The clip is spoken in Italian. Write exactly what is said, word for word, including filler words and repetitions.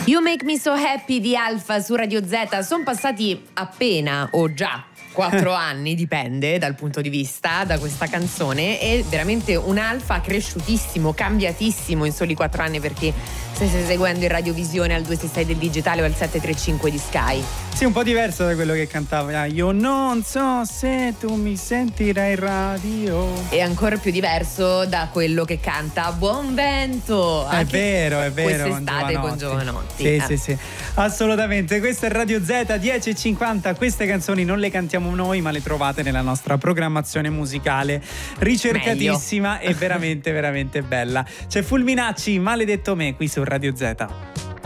You Make Me So Happy di Alpha su Radio Z. Sono passati appena o già quattro anni, dipende dal punto di vista, da questa canzone. È veramente un Alpha cresciutissimo, cambiatissimo in soli quattro anni, perché se stai seguendo in radiovisione al due sei sei del digitale o al sette tre cinque di Sky. Sì, un po' diverso da quello che cantava Io non so se tu mi sentirai in radio. E ancora più diverso da quello che canta Buon Vento. È vero, è vero. Quest'estate con Giovanotti. Sì, eh. sì, sì. Assolutamente. Questa è Radio Z, dieci e cinquanta. Queste canzoni non le cantiamo noi, ma le trovate nella nostra programmazione musicale. Ricercatissima. Meglio. E veramente, veramente bella. C'è Fulminacci, Maledetto me, qui su Radio Z.